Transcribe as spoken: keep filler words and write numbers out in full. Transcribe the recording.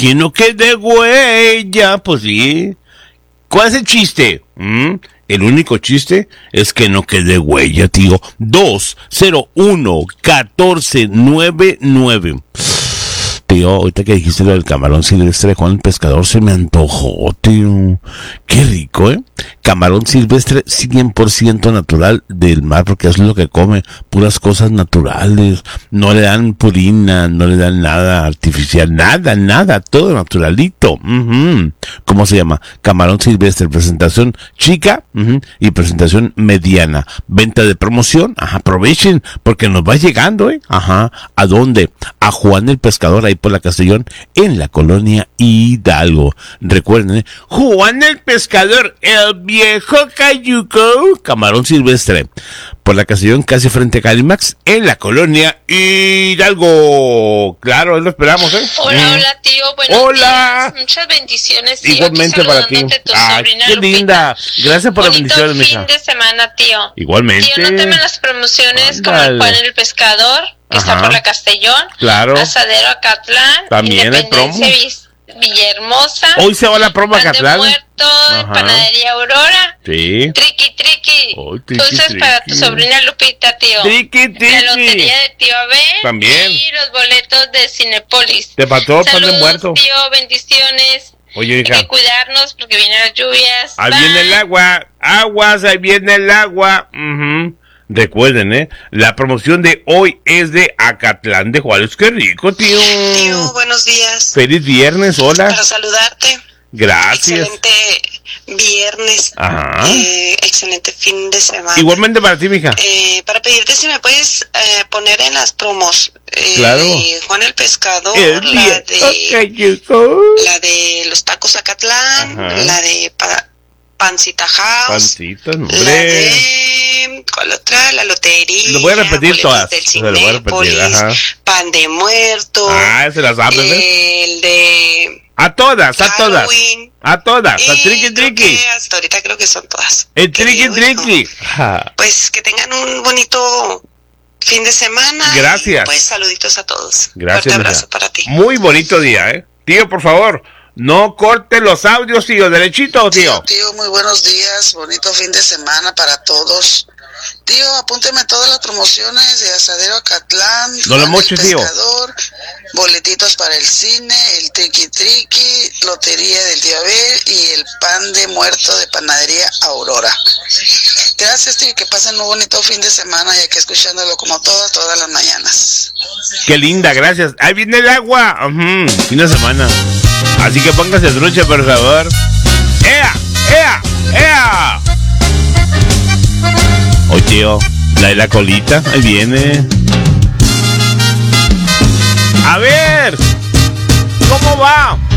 que no quede huella. Pues sí. ¿Cuál es el chiste? ¿Mm? El único chiste es que no quede huella, tío. dos cero uno uno cuatro nueve nueve. Tío, ahorita que dijiste lo del camarón silvestre Juan el Pescador, se me antojó, tío. Qué rico, ¿eh? Camarón silvestre cien por ciento natural del mar, porque es lo que come, puras cosas naturales. No le dan purina, no le dan nada artificial, nada, nada, todo naturalito. Uh-huh. ¿Cómo se llama? Camarón silvestre, presentación chica uh-huh, y presentación mediana. Venta de promoción, ajá, aprovechen, porque nos va llegando, ¿eh? Ajá. ¿A dónde? A Juan el Pescador, ahí por la Castellón, en la colonia Hidalgo. Recuerden, ¿eh? Juan el Pescador, el viejo cayuco, camarón silvestre, por la Castellón, casi frente a Calimax, en la colonia Hidalgo. Claro, lo esperamos, ¿eh? Hola, mm. hola, tío, buenos hola. días. Muchas bendiciones, tío. Igualmente para ti. Ah, qué linda. Gracias por las bendiciones, mija. Bonito fin de semana, tío. Igualmente. Tío, no temen las promociones. Ándale. Como el Juan el Pescador, que Ajá. está por la Castellón. Claro. Asadero Acatlán. También hay promo. Villahermosa. Hoy se va la promo Acatlán. Muerto, Panadería Aurora. Sí. Triqui, triqui. Oh, triqui Entonces, triqui. para tu sobrina Lupita, tío. Triqui, triqui. La lotería de tío Abel. También. Y los boletos de Cinépolis. Te faltó pan de muerto. Tío, bendiciones. Oye, hija. Hay que cuidarnos porque vienen las lluvias. Ahí Bye. viene el agua. Aguas, ahí viene el agua. Uh-huh. Recuerden, ¿eh? La promoción de hoy es de Acatlán de Juárez. ¡Qué rico, tío! Tío, buenos días. Feliz viernes, hola. Para saludarte. Gracias. Excelente viernes. Ajá. Eh, excelente fin de semana. Igualmente para ti, mija. Eh, para pedirte si me puedes eh, poner en las promos. Eh, Claro. De Juan el Pescador, El la de, okay, la de los tacos Acatlán, Ajá. la de pa, Pancita House. Pancita, hombre. La de, ¿cuál otra? La lotería. Lo voy a repetir todas. Del Se lo voy a repetir, ajá. Pan de muerto. Ah, ese las sabes, ¿eh? El de... A todas, a todas. Halloween. A todas, a triqui triqui. Hasta ahorita creo que son todas. El triqui triqui. Pues que tengan un bonito fin de semana. Gracias. Y pues saluditos a todos. Gracias. Fuerte abrazo para ti. Muy bonito día, ¿eh? Tío, por favor, no corte los audios, tío. Derechito, tío. Tío, tío, muy buenos días. Bonito fin de semana para todos. Tío, apúnteme todas las promociones de Asadero Acatlán, no lo moches, tío. Boletitos para el cine, el triqui triqui, lotería del tío Abel y el pan de muerto de Panadería Aurora. Gracias, tío, que pasen un bonito fin de semana y aquí escuchándolo como todas, todas las mañanas. Qué linda, gracias. Ahí viene el agua. Uh-huh. Fin de semana. Así que póngase trucha, por favor. ¡Ea! ¡Ea! ¡Ea! Oye, tío, la de la colita, ahí viene. A ver, ¿cómo va?